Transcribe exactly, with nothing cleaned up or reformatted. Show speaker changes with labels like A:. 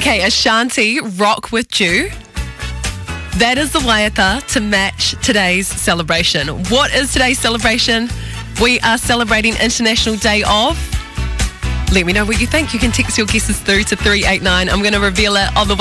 A: Okay, Ashanti, Rock With You. That is the waiata to match today's celebration. What is today's celebration? We are celebrating International Day of. Let me know what you think. You can text your guesses through to three eight nine. I'm going to reveal it on the